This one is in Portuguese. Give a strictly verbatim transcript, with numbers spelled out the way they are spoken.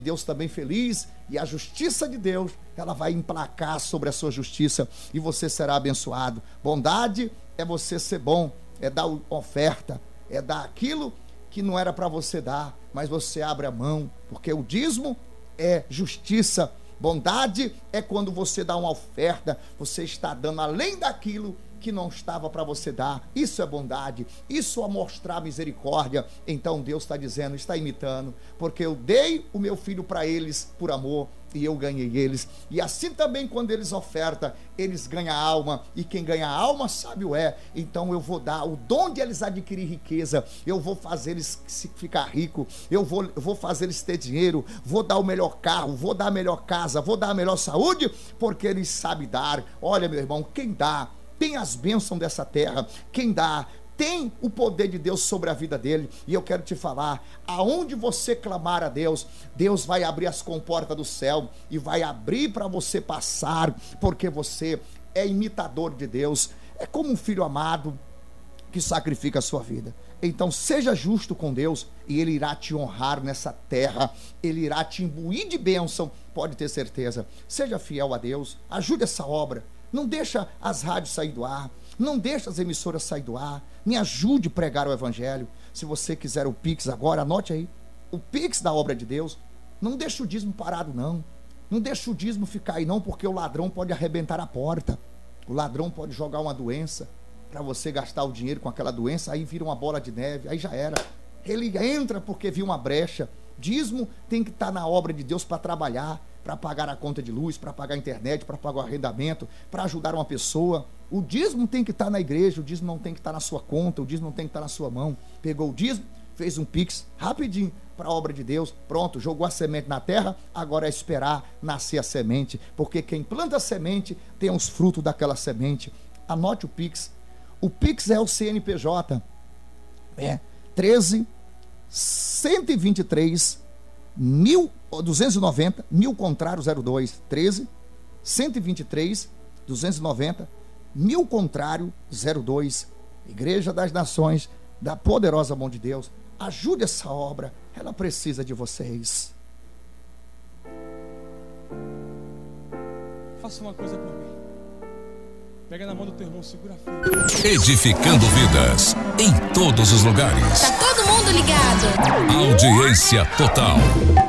Deus também feliz, e a justiça de Deus, ela vai emplacar sobre a sua justiça e você será abençoado. Bondade é você ser bom, é dar oferta, é dar aquilo que não era para você dar, mas você abre a mão, porque o dízimo é justiça. Bondade é quando você dá uma oferta, você está dando além daquilo que não estava para você dar. Isso é bondade, isso é mostrar misericórdia. Então Deus está dizendo, está imitando, porque eu dei o meu filho para eles por amor e eu ganhei eles. E assim também quando eles ofertam, eles ganham a alma, e quem ganha a alma sábio é. Então eu vou dar o dom de eles adquirir riqueza, eu vou fazer eles ficar rico, eu vou, eu vou fazer eles ter dinheiro, vou dar o melhor carro, vou dar a melhor casa, vou dar a melhor saúde, porque eles sabem dar. Olha, meu irmão, quem dá tem as bênçãos dessa terra, quem dá tem o poder de Deus sobre a vida dele. E eu quero te falar, aonde você clamar a Deus, Deus vai abrir as comportas do céu e vai abrir para você passar, porque você é imitador de Deus, é como um filho amado que sacrifica a sua vida. Então seja justo com Deus e Ele irá te honrar nessa terra, Ele irá te imbuir de bênção, pode ter certeza. Seja fiel a Deus, ajude essa obra. Não deixa as rádios sair do ar, não deixa as emissoras sair do ar, me ajude a pregar o evangelho. Se você quiser o Pix agora, anote aí, o Pix da obra de Deus. Não deixa o dízimo parado não, não deixa o dízimo ficar aí não, porque o ladrão pode arrebentar a porta, o ladrão pode jogar uma doença, para você gastar o dinheiro com aquela doença, aí vira uma bola de neve, aí já era. Ele entra porque viu uma brecha. Dízimo tem que estar na obra de Deus para trabalhar, para pagar a conta de luz, para pagar a internet, para pagar o arrendamento, para ajudar uma pessoa. O dízimo tem que estar na igreja, o dízimo não tem que estar na sua conta, o dízimo não tem que estar na sua mão. Pegou o dízimo, fez um Pix rapidinho para a obra de Deus, pronto, jogou a semente na terra, agora é esperar nascer a semente, porque quem planta a semente tem os frutos daquela semente. Anote o Pix. O Pix é o C N P J, é treze, cento e vinte e três, mil, duzentos e noventa, mil contrário zero dois, treze, cento e vinte e três, duzentos e noventa, mil contrário zero dois, Igreja das Nações, da poderosa mão de Deus. Ajude essa obra, ela precisa de vocês. Faça uma coisa por mim. Pega na mão do teu irmão, segura firme. Edificando vidas em todos os lugares. Tá todo mundo ligado. Audiência total.